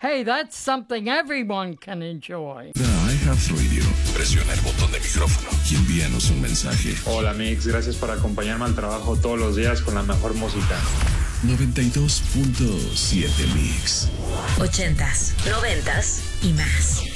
Hey, that's something everyone can enjoy. iHeartRadio. Presiona el botón de micrófono y envíanos un mensaje. Hola Mix, gracias por acompañarme al trabajo todos los días con la mejor música. 92.7 Mix. 80s, 90s y más.